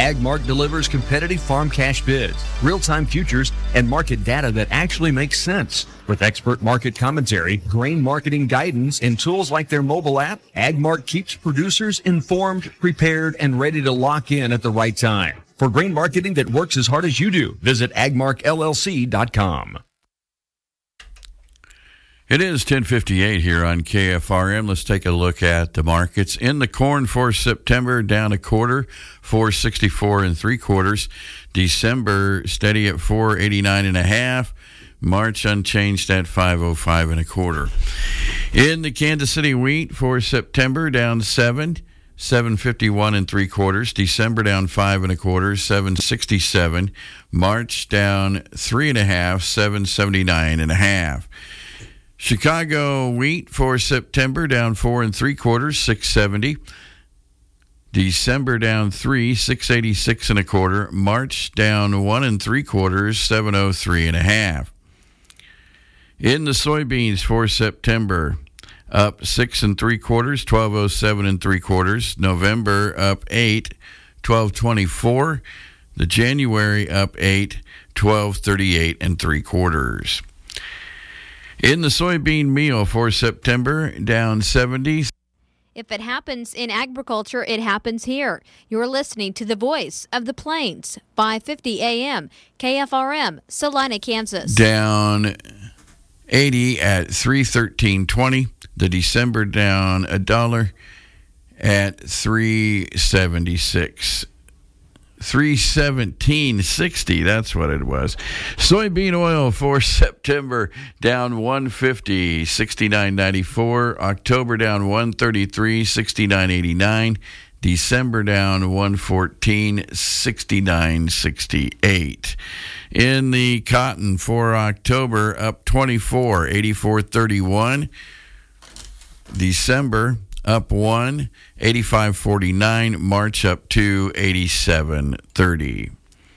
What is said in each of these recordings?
AgMark delivers competitive farm cash bids, real-time futures, and market data that actually makes sense. With expert market commentary, grain marketing guidance, and tools like their mobile app, AgMark keeps producers informed, prepared, and ready to lock in at the right time. For grain marketing that works as hard as you do, visit agmarkllc.com. It is 10:58 here on KFRM. Let's take a look at the markets. In the corn for September, down a quarter, 464 3/4. December steady at 489 1/2. March unchanged at 505 1/4. In the Kansas City wheat for September, down 751 3/4. December down 5 1/4, 767. March down 3 1/2, 779 1/2. Chicago wheat for September down 4 3/4, 670. December down 3, 686 1/4. March down 1 3/4, 703 1/2. In the soybeans for September, up 6 3/4, 1207 3/4. November up 8, 1224. The January up 8, 1238 3/4. In the soybean meal for September, down 70. If it happens in agriculture, it happens here. You're listening to the Voice of the Plains, 550 AM, KFRM, Salina, Kansas. Down 80 at 313.20. The December down $1 at 376. 317.60, that's what it was. Soybean oil for September down 150, 69.94. October down 133, 69.89. December down 114, 69.68. In the cotton for October, up 24, 84.31. December up 1, 85.49. March up 2, 87.30.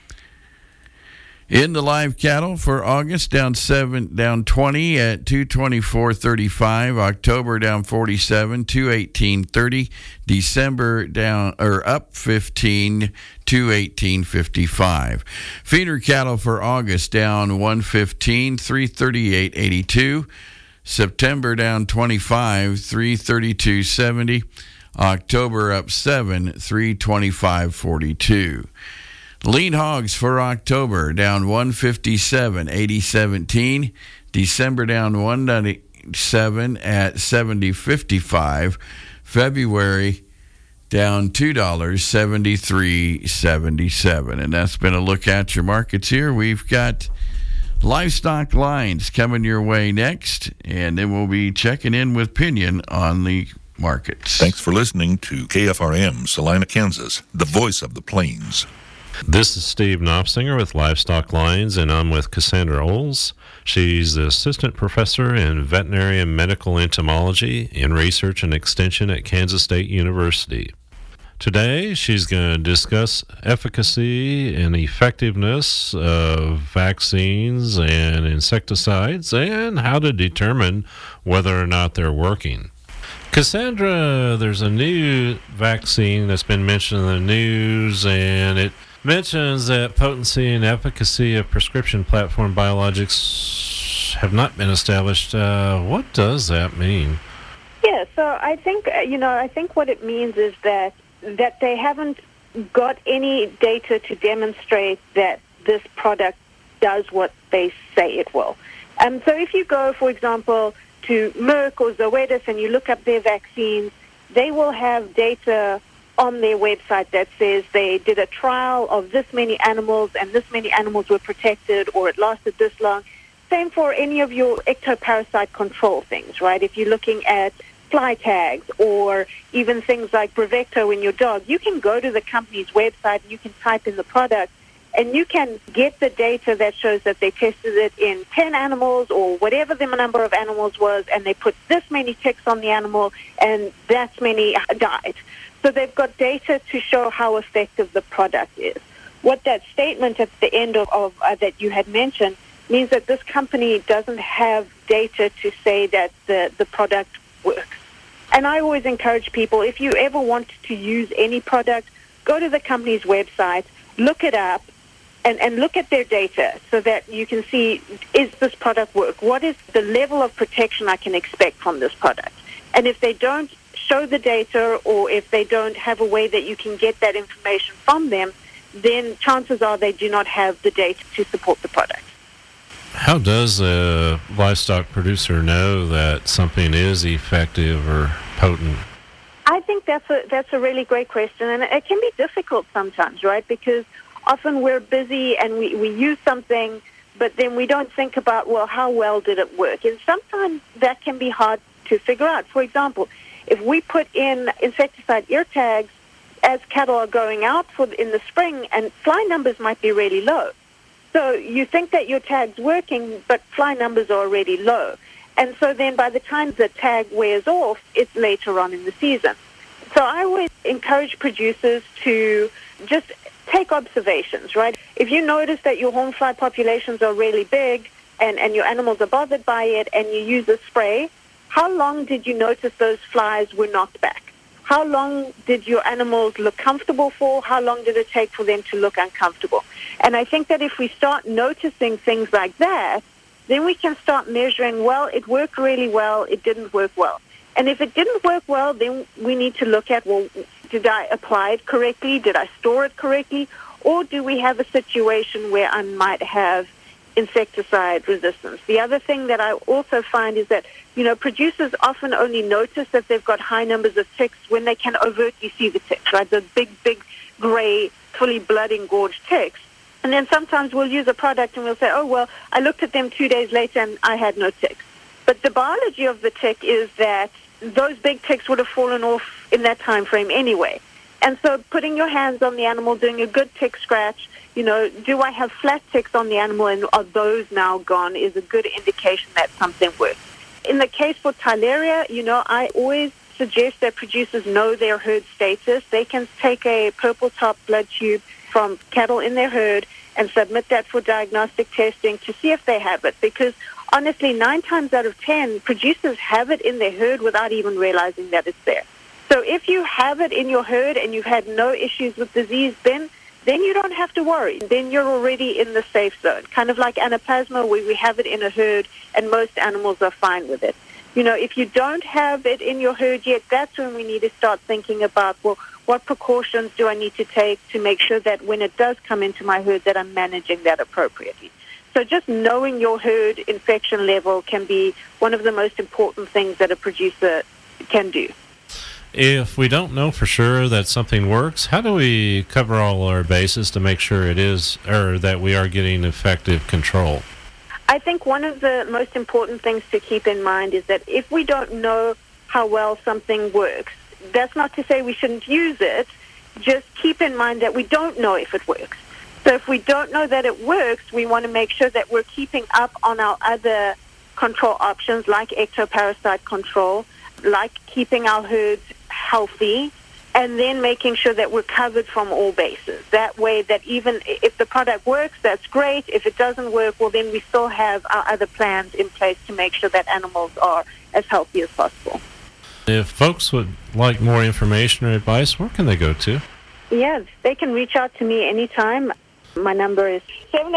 In the live cattle for August, down 20 at 224.35. October down 47, 218.30. December up 15, 218.55. Feeder cattle for August down 115, 338.82. September down 25, 332.70. October up 7, 325.42. Lean hogs for October down 157, 80.17. December down 197 at 70.55. February down $2, 73.77. And that's been a look at your markets here. We've got livestock lines coming your way next, and then we'll be checking in with Pinion on the markets. Thanks for listening to KFRM, Salina, Kansas, the voice of the plains. This is Steve Knopsinger with Livestock Lines, and I'm with Cassandra Oles. She's the assistant professor in veterinary and medical entomology in research and extension at Kansas State University. Today, she's going to discuss efficacy and effectiveness of vaccines and insecticides and how to determine whether or not they're working. Cassandra, there's a new vaccine that's been mentioned in the news, and it mentions that potency and efficacy of prescription platform biologics have not been established. What does that mean? Yeah, so I think, I think what it means is that they haven't got any data to demonstrate that this product does what they say it will. So if you go, for example, to Merck or Zoetis and you look up their vaccines, they will have data on their website that says they did a trial of this many animals and this many animals were protected or it lasted this long. Same for any of your ectoparasite control things, right? If you're looking at fly tags or even things like Bravecto in your dog, you can go to the company's website and you can type in the product and you can get the data that shows that they tested it in 10 animals or whatever the number of animals was, and they put this many ticks on the animal and that many died. So they've got data to show how effective the product is. What that statement at the end of that you had mentioned means that this company doesn't have data to say that the product works. And I always encourage people, if you ever want to use any product, go to the company's website, look it up, and look at their data so that you can see, is this product work? What is the level of protection I can expect from this product? And if they don't show the data, or if they don't have a way that you can get that information from them, then chances are they do not have the data to support the product. How does a livestock producer know that something is effective or potent? I think that's a really great question, and it can be difficult sometimes, right? Because often we're busy and we use something, but then we don't think about, well, how well did it work? And sometimes that can be hard to figure out. For example, if we put in insecticide ear tags as cattle are going out in the spring, and fly numbers might be really low. So you think that your tag's working, but fly numbers are already low. And so then by the time the tag wears off, it's later on in the season. So I always encourage producers to just take observations, right? If you notice that your horn fly populations are really big and your animals are bothered by it and you use a spray, how long did you notice those flies were knocked back? How long did your animals look comfortable for? How long did it take for them to look uncomfortable? And I think that if we start noticing things like that, then we can start measuring, well, it worked really well, it didn't work well. And if it didn't work well, then we need to look at, well, did I apply it correctly? Did I store it correctly? Or do we have a situation where I might have insecticide resistance? The other thing that I also find is that, producers often only notice that they've got high numbers of ticks when they can overtly see the ticks, right? The big, gray, fully blood-engorged ticks. And then sometimes we'll use a product and we'll say, oh, well, I looked at them 2 days later and I had no ticks. But the biology of the tick is that those big ticks would have fallen off in that time frame anyway. And so putting your hands on the animal, doing a good tick scratch, do I have flat ticks on the animal and are those now gone, is a good indication that something works. In the case for Theileria, I always suggest that producers know their herd status. They can take a purple top blood tube from cattle in their herd and submit that for diagnostic testing to see if they have it. Because honestly, 9 times out of 10, producers have it in their herd without even realizing that it's there. So if you have it in your herd and you've had no issues with disease, then you don't have to worry. Then you're already in the safe zone. Kind of like anaplasma, where we have it in a herd and most animals are fine with it. If you don't have it in your herd yet, that's when we need to start thinking about, well, what precautions do I need to take to make sure that when it does come into my herd that I'm managing that appropriately. So just knowing your herd infection level can be one of the most important things that a producer can do. If we don't know for sure that something works, how do we cover all our bases to make sure it is, or that we are getting effective control? I think one of the most important things to keep in mind is that if we don't know how well something works, that's not to say we shouldn't use it. Just keep in mind that we don't know if it works. So if we don't know that it works, we want to make sure that we're keeping up on our other control options like ectoparasite control, like keeping our herds healthy, and then making sure that we're covered from all bases. That way that even if the product works, that's great. If it doesn't work, well, then we still have our other plans in place to make sure that animals are as healthy as possible. If folks would like more information or advice, where can they go to? Yeah, they can reach out to me anytime. My number is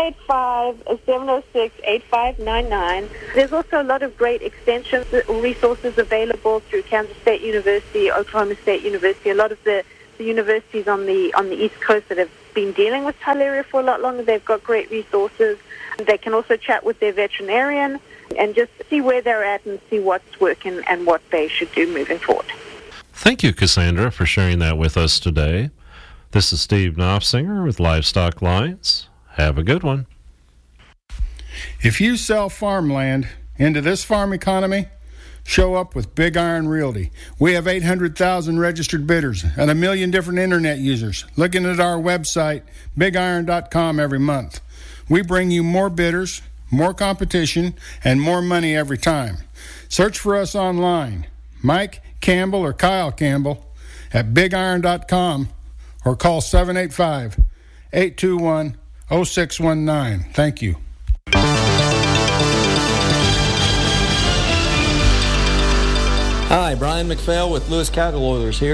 785-706-8599. There's also a lot of great extension resources available through Kansas State University, Oklahoma State University, a lot of the universities on the East Coast that have been dealing with Theileria for a lot longer. They've got great resources. They can also chat with their veterinarian and just see where they're at and see what's working and what they should do moving forward. Thank you, Cassandra, for sharing that with us today. This is Steve Knopfsinger with Livestock Lines. Have a good one. If you sell farmland into this farm economy, show up with Big Iron Realty. We have 800,000 registered bidders and 1 million different internet users looking at our website, bigiron.com, every month. We bring you more bidders, more competition, and more money every time. Search for us online, Mike Campbell or Kyle Campbell at bigiron.com, or call 785-821-0619. Thank you. Hi, Brian McPhail with Lewis Cattle Oilers here.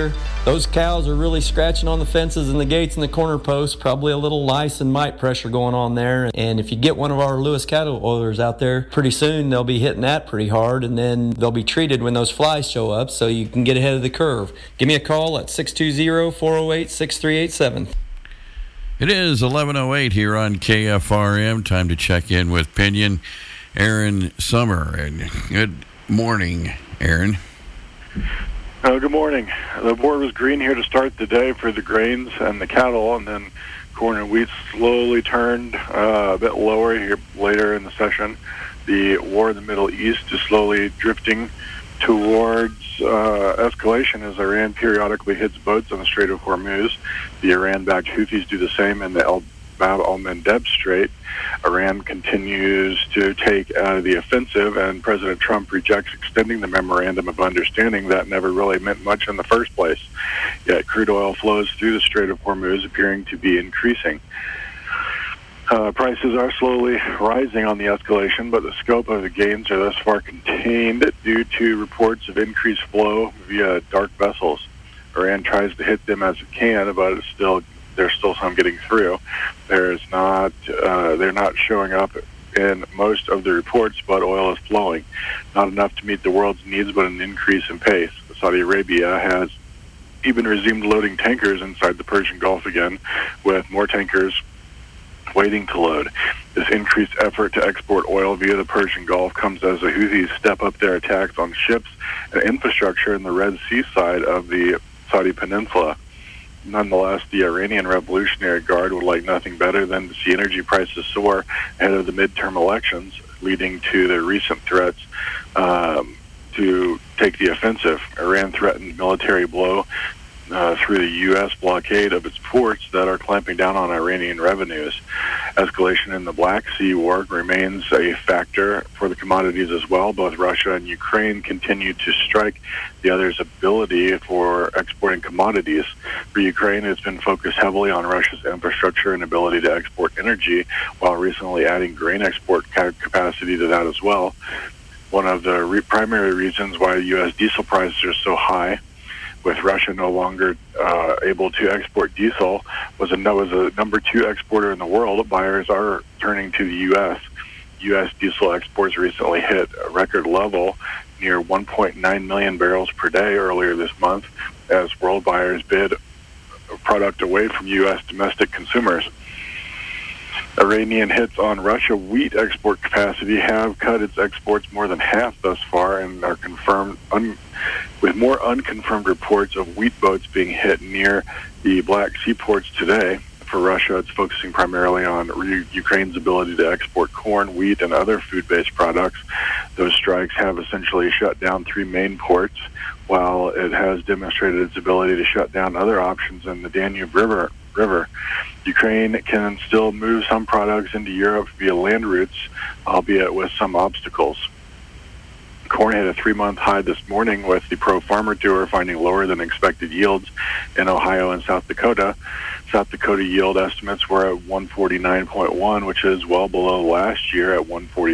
Those cows are really scratching on the fences and the gates and the corner posts, probably a little lice and mite pressure going on there. And if you get one of our Lewis cattle oilers out there, pretty soon they'll be hitting that pretty hard, and then they'll be treated when those flies show up so you can get ahead of the curve. Give me a call at 620-408-6387. It is 11:08 here on KFRM. Time to check in with Pinion, Aaron Summer. And good morning, Aaron. Good morning. The board was green here to start the day for the grains and the cattle, and then corn and wheat slowly turned a bit lower here later in the session. The war in the Middle East is slowly drifting towards escalation as Iran periodically hits boats on the Strait of Hormuz. The Iran-backed Houthis do the same in the Bab al-Mandeb Strait. Iran continues to take the offensive, and President Trump rejects extending the memorandum of understanding that never really meant much in the first place. Yet crude oil flows through the Strait of Hormuz appearing to be increasing. Prices are slowly rising on the escalation, but the scope of the gains are thus far contained due to reports of increased flow via dark vessels. Iran tries to hit them as it can, but there's still some getting through. They're not showing up in most of the reports, but oil is flowing. Not enough to meet the world's needs, but an increase in pace. Saudi Arabia has even resumed loading tankers inside the Persian Gulf again, with more tankers waiting to load. This increased effort to export oil via the Persian Gulf comes as the Houthis step up their attacks on ships and infrastructure in the Red Sea side of the Saudi Peninsula. Nonetheless, the Iranian Revolutionary Guard would like nothing better than to see energy prices soar ahead of the midterm elections, leading to the recent threats to take the offensive. Iran threatened military blow through the U.S. blockade of its ports that are clamping down on Iranian revenues. Escalation in the Black Sea war remains a factor for the commodities as well. Both Russia and Ukraine continue to strike the other's ability for exporting commodities. For Ukraine, it's been focused heavily on Russia's infrastructure and ability to export energy, while recently adding grain export capacity to that as well. One of the primary reasons why U.S. diesel prices are so high, with Russia no longer able to export diesel, was a number 2 exporter in the world. Buyers are turning to the U.S. U.S. diesel exports recently hit a record level near 1.9 million barrels per day earlier this month, as world buyers bid product away from U.S. domestic consumers. Iranian hits on Russia wheat export capacity have cut its exports more than half thus far, and are confirmed with more unconfirmed reports of wheat boats being hit near the Black Sea ports today. For Russia, it's focusing primarily on Ukraine's ability to export corn, wheat, and other food-based products. Those strikes have essentially shut down 3 main ports, while it has demonstrated its ability to shut down other options in the Danube River. Ukraine can still move some products into Europe via land routes, albeit with some obstacles. Corn hit a 3-month high this morning, with the Pro Farmer Tour finding lower than expected yields in Ohio and South Dakota. South Dakota yield estimates were at 149.1, which is well below last year at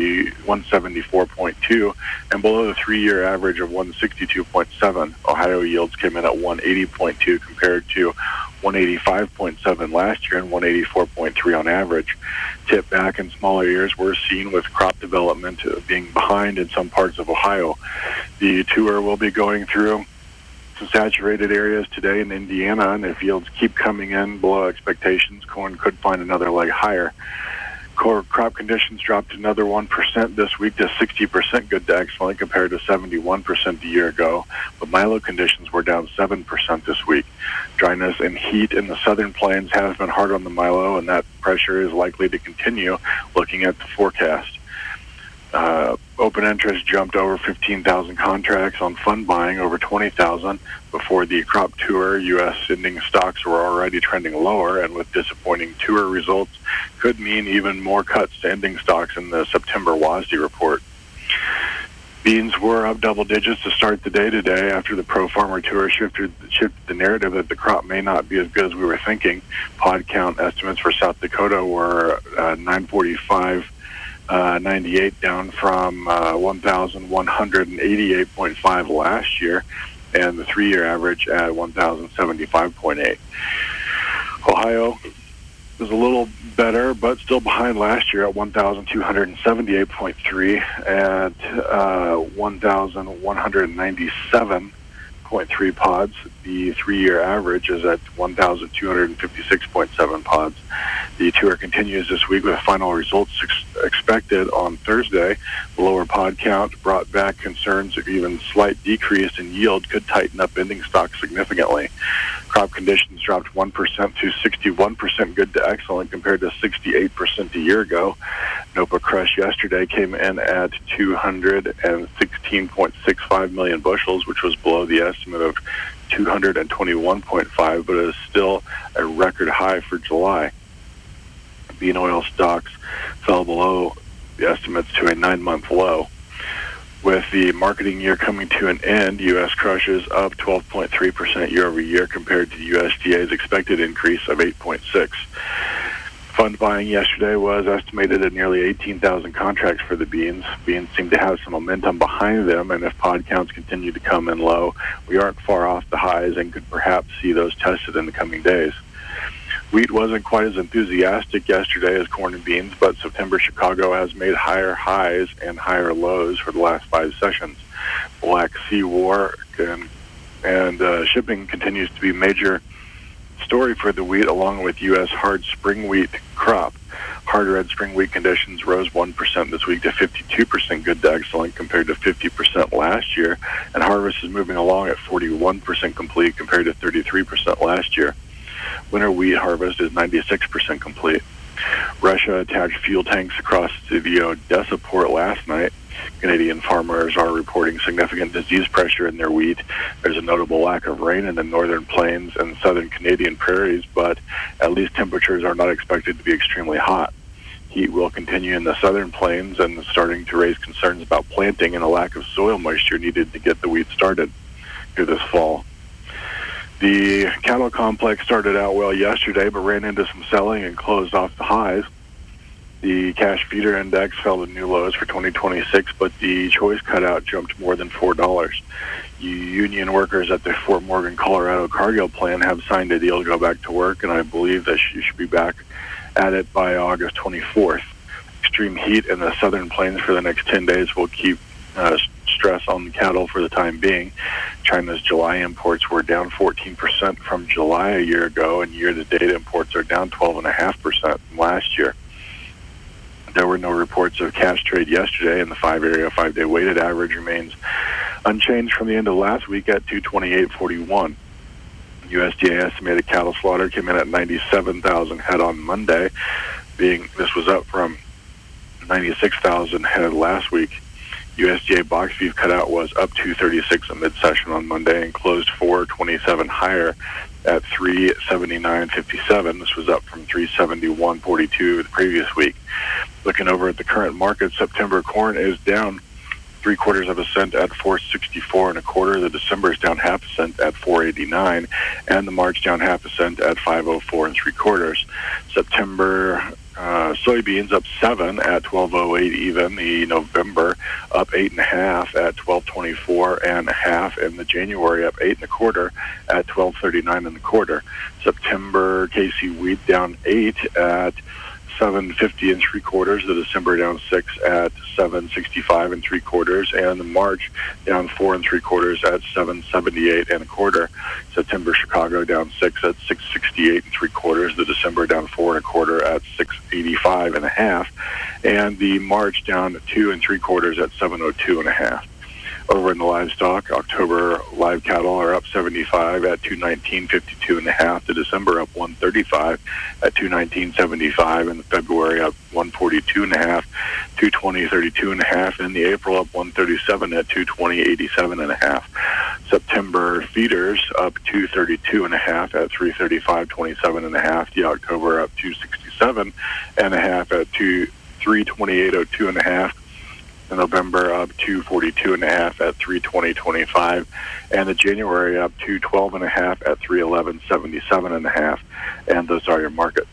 174.2, and below the 3-year average of 162.7. Ohio yields came in at 180.2 compared to 185.7 last year and 184.3 on average. Tip back in smaller years were seen, with crop development being behind in some parts of Ohio. The tour will be going through some saturated areas today in Indiana, and if yields keep coming in below expectations, corn could find another leg higher. Crop conditions dropped another 1% this week to 60% good to excellent, compared to 71% a year ago, but milo conditions were down 7% this week. Dryness and heat in the southern plains has been hard on the milo, and that pressure is likely to continue looking at the forecast. Open interest jumped over 15,000 contracts on fund buying, over 20,000 before the crop tour. U.S. ending stocks were already trending lower, and with disappointing tour results, could mean even more cuts to ending stocks in the September WASDE report. Beans were up double digits to start the day today after the Pro Farmer Tour shifted the narrative that the crop may not be as good as we were thinking. Pod count estimates for South Dakota were 945.98, down from 1,188.5 last year. and the 3-year average at 1,075.8. Ohio is a little better, but still behind last year at 1,278.3 at 1,197.3 pods. The 3-year average is at 1,256.7 pods. The tour continues this week with final results expected on Thursday. The lower pod count brought back concerns of even slight decrease in yield could tighten up ending stock significantly. Crop conditions dropped 1% to 61% good to excellent compared to 68% a year ago. NOPA crush yesterday came in at 216.65 million bushels, which was below the estimate of 221.5, but is still a record high for July. Bean oil stocks fell below the estimates to a 9-month low. With the marketing year coming to an end, U.S. crush is up 12.3% year over year compared to the USDA's expected increase of 8.6%. Fund buying yesterday was estimated at nearly 18,000 contracts for the beans. Beans seem to have some momentum behind them, and if pod counts continue to come in low, we aren't far off the highs and could perhaps see those tested in the coming days. Wheat wasn't quite as enthusiastic yesterday as corn and beans, but September Chicago has made higher highs and higher lows for the last 5 sessions. Black Sea war and shipping continues to be a major story for the wheat, along with U.S. hard spring wheat crop. Hard red spring wheat conditions rose 1% this week to 52% good to excellent compared to 50% last year, and harvest is moving along at 41% complete compared to 33% last year. Winter wheat harvest is 96% complete. Russia attacked fuel tanks across the Odessa port last night. Canadian farmers are reporting significant disease pressure in their wheat. There's a notable lack of rain in the northern plains and southern Canadian prairies, but at least temperatures are not expected to be extremely hot. Heat will continue in the southern plains and starting to raise concerns about planting and a lack of soil moisture needed to get the wheat started here this fall. The cattle complex started out well yesterday, but ran into some selling and closed off the highs. The cash feeder index fell to new lows for 2026, but the choice cutout jumped more than $4. Union workers at the Fort Morgan, Colorado Cargill plant have signed a deal to go back to work, and I believe that you should be back at it by August 24th. Extreme heat in the southern plains for the next 10 days will keep stress on the cattle for the time being. China's July imports were down 14% from July a year ago, and year-to-date imports are down 12.5% from last year. There were no reports of cash trade yesterday, and the 5-day weighted average remains unchanged from the end of last week at 228.41. USDA estimated cattle slaughter came in at 97,000 head on Monday. This was up from 96,000 head last week. USDA box beef cutout was up 236 at mid-session on Monday and closed 427 higher at 379.57. This was up from 371.42 the previous week. Looking over at the current market, September corn is down 0.75 cents at 464 1/4. The December is down 0.5 cent at 489, and the March down 0.5 cent at 504 3/4. September soybeans up 7 at 1208 even. The November up 8.5 at 1224 1/2, and the January up 8 1/4 at 1239 1/4. September KC wheat down 8 at 750 3/4. The December down 6 at 765 3/4, and the March down 4 3/4 at 778 1/4. September Chicago down 6 at 668 3/4. The December down 4 1/4 at 685 1/2, and the March down 2 3/4 at 702 1/2. Over in the livestock, October live cattle are up 75 at 219.52 1/2. The December up 135 at 219.75, and the February up 142 1/2, 220.32 1/2, and the April up 137 at 220.87 1/2. September feeders up 232 1/2 at 335.27 1/2. The October up 267 1/2 at 328.02 1/2. The November up 242 1/2 at 320.25, and the January up 212 1/2 at 311.77 1/2. And those are your markets.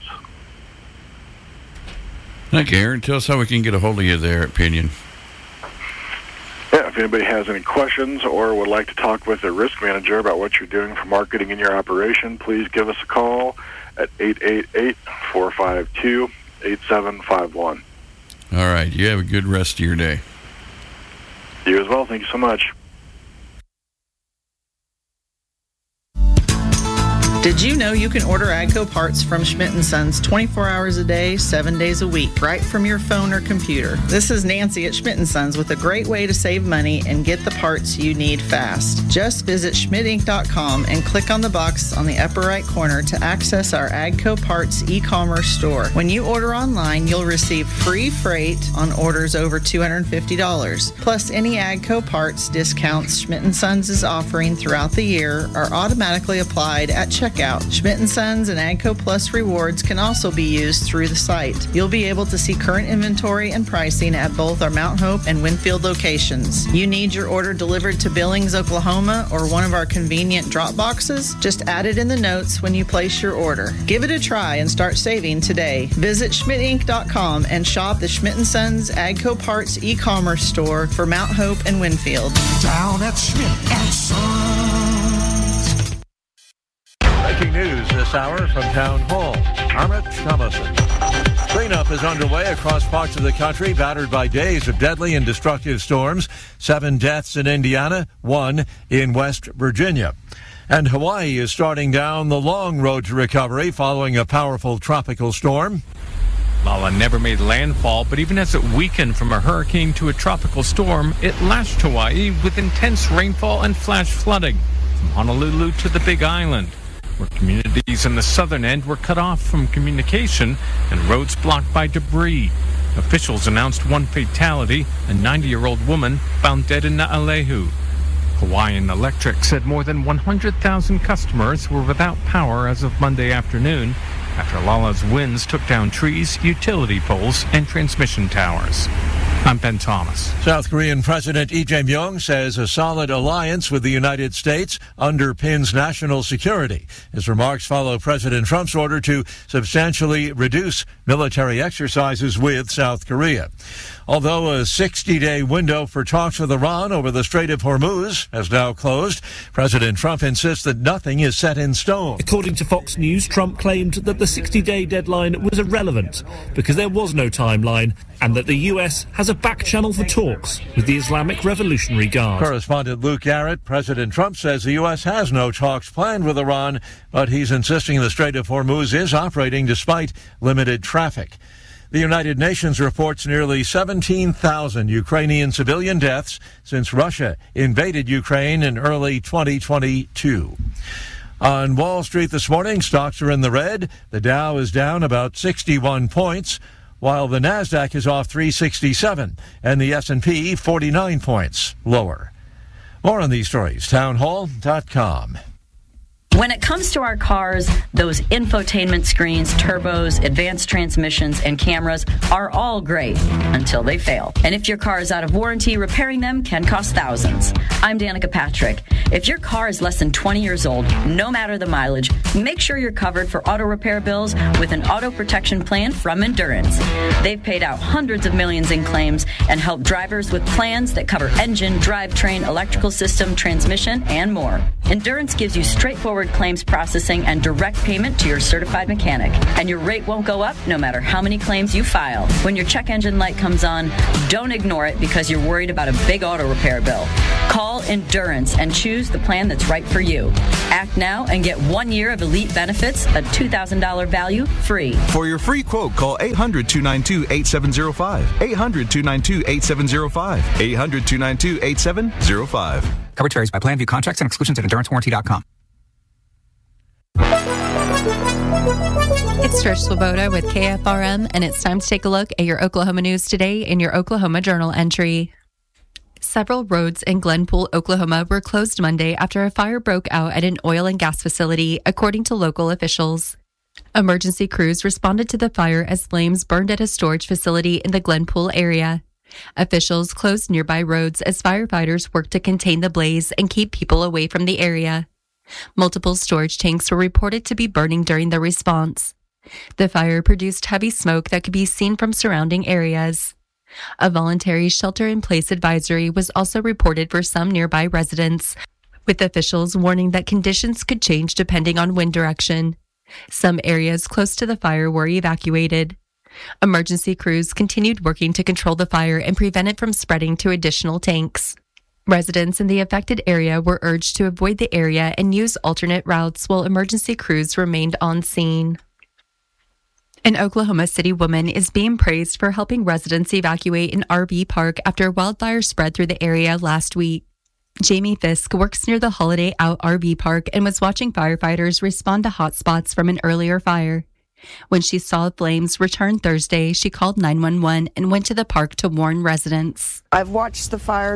Thank you, Aaron. Tell us how we can get a hold of you there at Pinion. Yeah, anybody has any questions or would like to talk with a risk manager about what you're doing for marketing in your operation, please give us a call at 888-452-8751. All right. You have a good rest of your day. You as well. Thank you so much. Did you know you can order AGCO parts from Schmidt & Sons 24 hours a day, 7 days a week, right from your phone or computer? This is Nancy at Schmidt & Sons with a great way to save money and get the parts you need fast. Just visit schmidtinc.com and click on the box on the upper right corner to access our AGCO parts e-commerce store. When you order online, you'll receive free freight on orders over $250. Plus, any AGCO parts discounts Schmidt & Sons is offering throughout the year are automatically applied at checkout. Schmidt & Sons and AGCO Plus rewards can also be used through the site. You'll be able to see current inventory and pricing at both our Mount Hope and Winfield locations. You need your order delivered to Billings, Oklahoma, or one of our convenient drop boxes? Just add it in the notes when you place your order. Give it a try and start saving today. Visit schmidtinc.com and shop the Schmidt & Sons AGCO Parts e-commerce store for Mount Hope and Winfield. Down at Schmidt & Sons. Breaking news this hour from Town Hall. Amit Thomason. Cleanup is underway across parts of the country battered by days of deadly and destructive storms. 7 deaths in Indiana, 1 in West Virginia. And Hawaii is starting down the long road to recovery following a powerful tropical storm. Lala never made landfall, but even as it weakened from a hurricane to a tropical storm, it lashed Hawaii with intense rainfall and flash flooding from Honolulu to the Big Island, where communities in the southern end were cut off from communication and roads blocked by debris. Officials announced 1 fatality, a 90-year-old woman found dead in Naalehu. Hawaiian Electric said more than 100,000 customers were without power as of Monday afternoon after Lala's winds took down trees, utility poles, and transmission towers. I'm Ben Thomas. South Korean President Lee Jae-myung says a solid alliance with the United States underpins national security. His remarks follow President Trump's order to substantially reduce military exercises with South Korea. Although a 60-day window for talks with Iran over the Strait of Hormuz has now closed, President Trump insists that nothing is set in stone. According to Fox News, Trump claimed that the 60-day deadline was irrelevant because there was no timeline and that the U.S. has a back channel for talks with the Islamic Revolutionary Guard. Correspondent Luke Garrett. President Trump says the U.S. has no talks planned with Iran, but he's insisting the Strait of Hormuz is operating despite limited traffic. The United Nations reports nearly 17,000 Ukrainian civilian deaths since Russia invaded Ukraine in early 2022. On Wall Street this morning, stocks are in the red. The Dow is down about 61 points, while the Nasdaq is off 367 and the S&P 49 points lower. More on these stories, townhall.com. When it comes to our cars, those infotainment screens, turbos, advanced transmissions, and cameras are all great until they fail. And if your car is out of warranty, repairing them can cost thousands. I'm Danica Patrick. If your car is less than 20 years old, no matter the mileage, make sure you're covered for auto repair bills with an auto protection plan from Endurance. They've paid out hundreds of millions in claims and help drivers with plans that cover engine, drivetrain, electrical system, transmission, and more. Endurance gives you straightforward claims processing and direct payment to your certified mechanic. And your rate won't go up no matter how many claims you file. When your check engine light comes on, don't ignore it because you're worried about a big auto repair bill. Call Endurance and choose the plan that's right for you. Act now and get 1 year of elite benefits, a $2,000 value, free. For your free quote, call 800-292-8705. 800-292-8705. 800-292-8705. Coverage varies by plan. View contracts and exclusions at endurancewarranty.com. It's Trish Swoboda with KFRM, and it's time to take a look at your Oklahoma news today in your Oklahoma Journal entry. Several roads in Glenpool, Oklahoma were closed Monday after a fire broke out at an oil and gas facility, according to local officials. Emergency crews responded to the fire as flames burned at a storage facility in the Glenpool area. Officials closed nearby roads as firefighters worked to contain the blaze and keep people away from the area. Multiple storage tanks were reported to be burning during the response. The fire produced heavy smoke that could be seen from surrounding areas. A voluntary shelter-in-place advisory was also reported for some nearby residents, with officials warning that conditions could change depending on wind direction. Some areas close to the fire were evacuated. Emergency crews continued working to control the fire and prevent it from spreading to additional tanks. Residents in the affected area were urged to avoid the area and use alternate routes while emergency crews remained on scene. An Oklahoma City woman is being praised for helping residents evacuate an RV park after a wildfire spread through the area last week. Jamie Fisk works near the Holiday Out RV park and was watching firefighters respond to hot spots from an earlier fire. When she saw flames return Thursday, she called 911 and went to the park to warn residents. I've watched the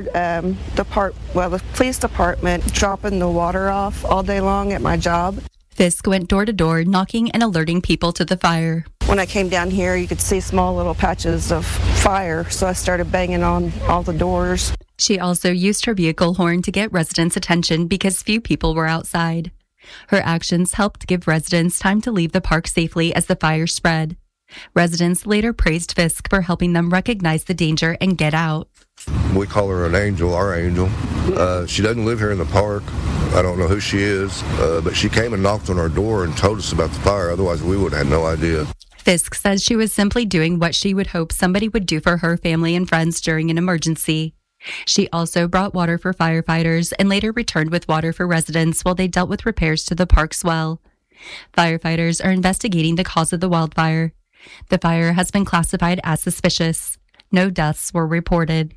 the police department dropping the water off all day long at my job. Fisk went door to door, knocking and alerting people to the fire. When I came down here, you could see small little patches of fire, so I started banging on all the doors. She also used her vehicle horn to get residents' attention because few people were outside. Her actions helped give residents time to leave the park safely as the fire spread. Residents later praised Fisk for helping them recognize the danger and get out. We call her an angel, our angel. She doesn't live here in the park. I don't know who she is, but she came and knocked on our door and told us about the fire. Otherwise, we would have had no idea. Fisk says she was simply doing what she would hope somebody would do for her family and friends during an emergency. She also brought water for firefighters and later returned with water for residents while they dealt with repairs to the park's well. Firefighters are investigating the cause of the wildfire. The fire has been classified as suspicious. No deaths were reported.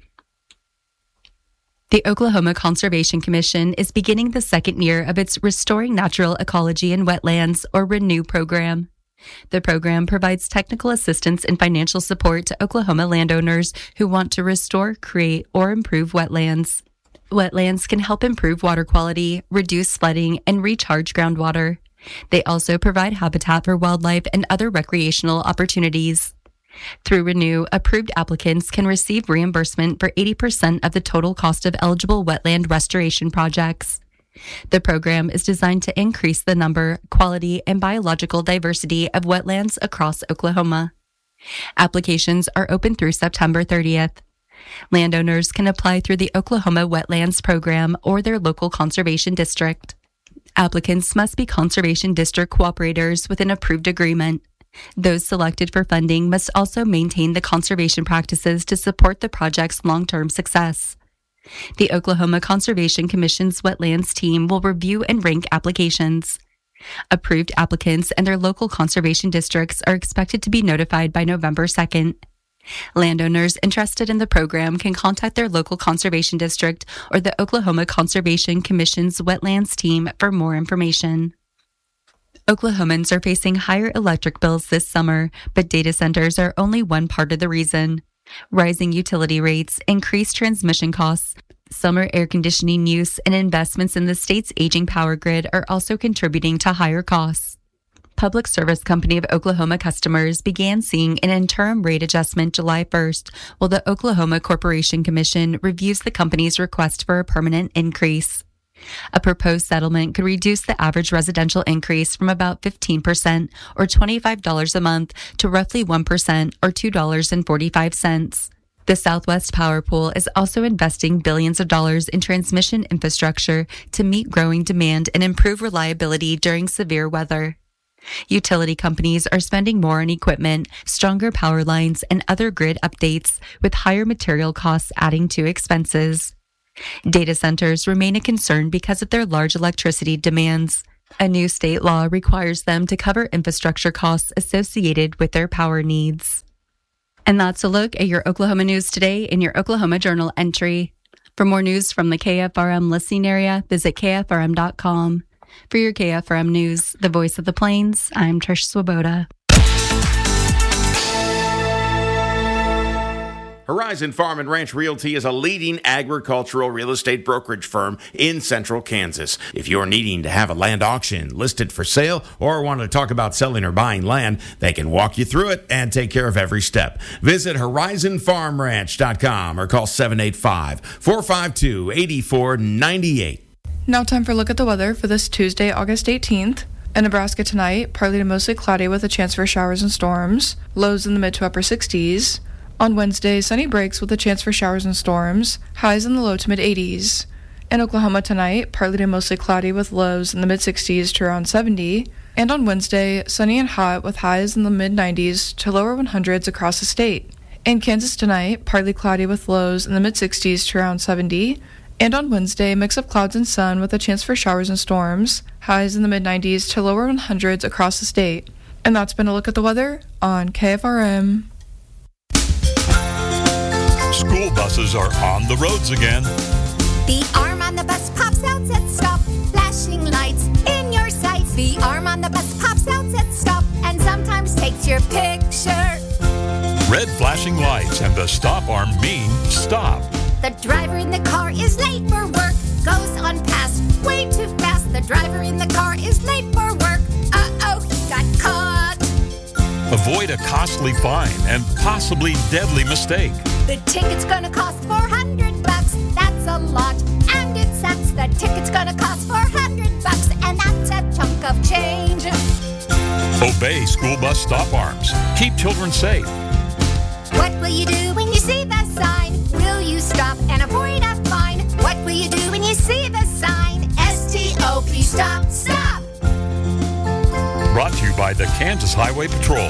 The Oklahoma Conservation Commission is beginning the second year of its Restoring Natural Ecology in Wetlands, or RENEW program. The program provides technical assistance and financial support to Oklahoma landowners who want to restore, create, or improve wetlands. Wetlands can help improve water quality, reduce flooding, and recharge groundwater. They also provide habitat for wildlife and other recreational opportunities. Through RENEW, approved applicants can receive reimbursement for 80% of the total cost of eligible wetland restoration projects. The program is designed to increase the number, quality, and biological diversity of wetlands across Oklahoma. Applications are open through September 30th. Landowners can apply through the Oklahoma Wetlands Program or their local conservation district. Applicants must be conservation district cooperators with an approved agreement. Those selected for funding must also maintain the conservation practices to support the project's long-term success. The Oklahoma Conservation Commission's Wetlands team will review and rank applications. Approved applicants and their local conservation districts are expected to be notified by November 2nd. Landowners interested in the program can contact their local conservation district or the Oklahoma Conservation Commission's Wetlands team for more information. Oklahomans are facing higher electric bills this summer, but data centers are only one part of the reason. Rising utility rates, increased transmission costs, summer air conditioning use, and investments in the state's aging power grid are also contributing to higher costs. Public Service Company of Oklahoma customers began seeing an interim rate adjustment July 1st, while the Oklahoma Corporation Commission reviews the company's request for a permanent increase. A proposed settlement could reduce the average residential increase from about 15% or $25 a month to roughly 1% or $2.45. The Southwest Power Pool is also investing billions of dollars in transmission infrastructure to meet growing demand and improve reliability during severe weather. Utility companies are spending more on equipment, stronger power lines, and other grid updates, with higher material costs adding to expenses. Data centers remain a concern because of their large electricity demands. A new state law requires them to cover infrastructure costs associated with their power needs. And that's a look at your Oklahoma news today in your Oklahoma Journal entry. For more news from the KFRM listening area, visit KFRM.com. For your KFRM news, the voice of the Plains, I'm Trish Swoboda. Horizon Farm and Ranch Realty is a leading agricultural real estate brokerage firm in central Kansas. If you're needing to have a land auction listed for sale or want to talk about selling or buying land, they can walk you through it and take care of every step. Visit horizonfarmranch.com or call 785-452-8498. Now time for a look at the weather for this Tuesday, August 18th. In Nebraska tonight, partly to mostly cloudy with a chance for showers and storms. Lows in the mid to upper 60s. On Wednesday, sunny breaks with a chance for showers and storms, highs in the low to mid-80s. In Oklahoma tonight, partly to mostly cloudy with lows in the mid-60s to around 70. And on Wednesday, sunny and hot with highs in the mid-90s to lower 100s across the state. In Kansas tonight, partly cloudy with lows in the mid-60s to around 70. And on Wednesday, mix of clouds and sun with a chance for showers and storms, highs in the mid-90s to lower 100s across the state. And that's been a look at the weather on KFRM. School buses are on the roads again. The arm on the bus pops out, says stop, flashing lights in your sights. The arm on the bus pops out, says stop, and sometimes takes your picture. Red flashing lights and the stop arm mean stop. The driver in the car is late for work, goes on past way too fast. The driver in the car is late for work. Uh-oh, he got caught. Avoid a costly fine and possibly deadly mistake. The ticket's gonna cost $400. That's a lot, and it sucks. The ticket's gonna cost $400, and that's a chunk of change. Obey school bus stop arms. Keep children safe. What will you do when you see the sign? Will you stop and avoid a fine? What will you do when you see the sign? S-T-O-P, stop, stop. Brought to you by the Kansas Highway Patrol.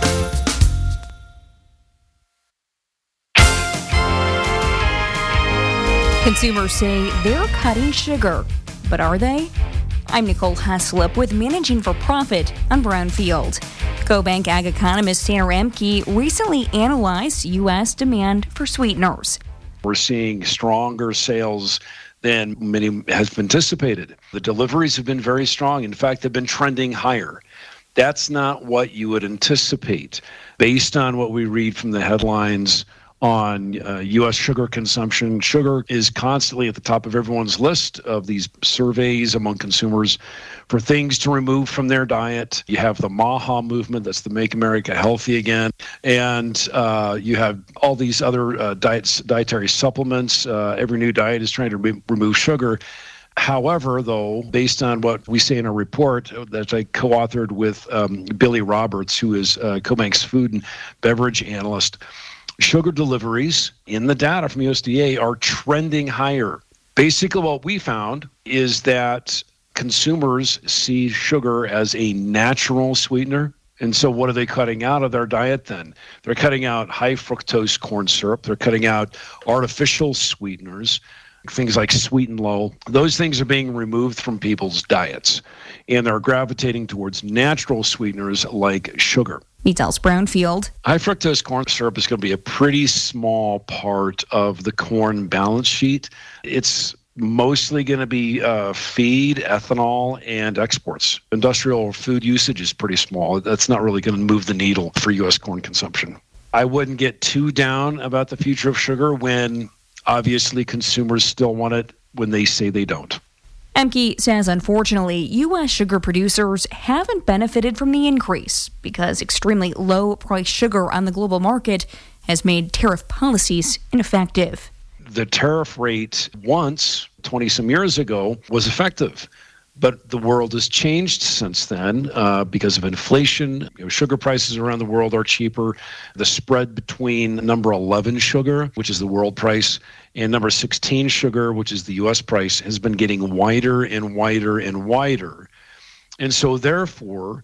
Consumers say they're cutting sugar, but are they? I'm Nicole Haslip with Managing for Profit on Brownfield. CoBank Ag economist Tanner Emke recently analyzed U.S. demand for sweeteners. We're seeing stronger sales than many have anticipated. The deliveries have been very strong. In fact, they've been trending higher. That's not what you would anticipate based on what we read from the headlines on U.S. sugar consumption. Sugar is constantly at the top of everyone's list of these surveys among consumers for things to remove from their diet. You have the MAHA movement, that's the Make America Healthy Again, and you have all these other dietary supplements. Every new diet is trying to remove sugar. However, though, based on what we say in a report that I co-authored with Billy Roberts, who is CoBank's food and beverage analyst, sugar deliveries in the data from USDA are trending higher. Basically, what we found is that consumers see sugar as a natural sweetener. And so what are they cutting out of their diet then? They're cutting out high fructose corn syrup. They're cutting out artificial sweeteners, things like Sweet and Low. Those things are being removed from people's diets, and they're gravitating towards natural sweeteners like sugar. Meets Brownfield. High fructose corn syrup is going to be a pretty small part of the corn balance sheet. It's mostly going to be feed, ethanol, and exports. Industrial food usage is pretty small. That's not really going to move the needle for U.S. corn consumption. I wouldn't get too down about the future of sugar when obviously consumers still want it when they say they don't. Emke says, unfortunately, U.S. sugar producers haven't benefited from the increase because extremely low-priced sugar on the global market has made tariff policies ineffective. The tariff rate once, 20-some years ago, was effective. But the world has changed since then because of inflation. Sugar prices around the world are cheaper. The spread between number 11 sugar, which is the world price, and number 16 sugar, which is the U.S. price, has been getting wider and wider and wider. And so therefore,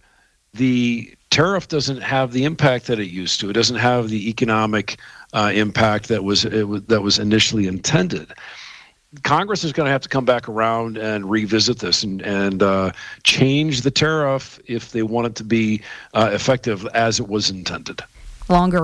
the tariff doesn't have the impact that it used to. It doesn't have the economic impact that was initially intended. Congress is going to have to come back around and revisit this and change the tariff if they want it to be effective as it was intended. Longer